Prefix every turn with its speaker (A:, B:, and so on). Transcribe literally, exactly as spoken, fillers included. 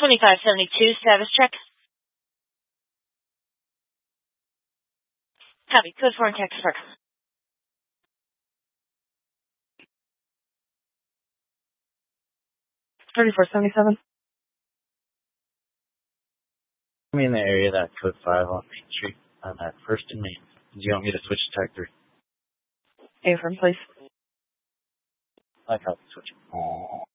A: twenty-five seventy-two, status check. Copy. Code four in Cactus Park.
B: thirty-four seventy-seven.
C: I'm in the area that code five on Main Street. I'm at First and Main. Do you want me to switch to tag three?
B: Affirm, please.
C: I copy switching.